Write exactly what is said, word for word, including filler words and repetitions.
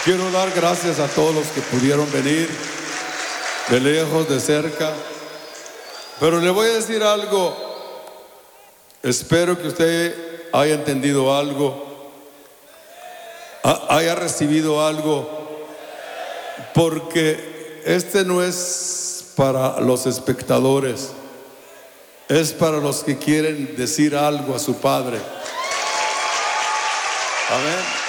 Quiero dar gracias a todos los que pudieron venir, de lejos, de cerca. Pero le voy a decir algo. Espero que usted haya entendido algo, haya recibido algo, porque este no es para los espectadores, es para los que quieren decir algo a su Padre. Amén.